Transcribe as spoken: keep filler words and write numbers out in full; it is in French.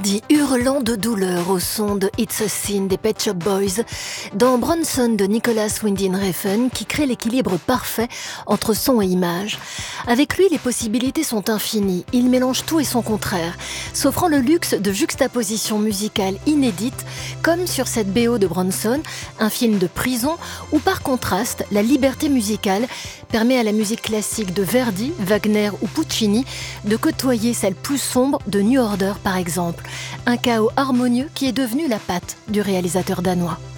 Verdi hurlant de douleur au son de It's a Sin des Pet Shop Boys dans Bronson de Nicolas Winding Refn qui crée l'équilibre parfait entre son et image. Avec lui, les possibilités sont infinies. Il mélange tout et son contraire, s'offrant le luxe de juxtapositions musicales inédites comme sur cette B O de Bronson, un film de prison où par contraste, la liberté musicale permet à la musique classique de Verdi, Wagner ou Puccini de côtoyer celle plus sombre de New Order par exemple. Un chaos harmonieux qui est devenu la patte du réalisateur danois.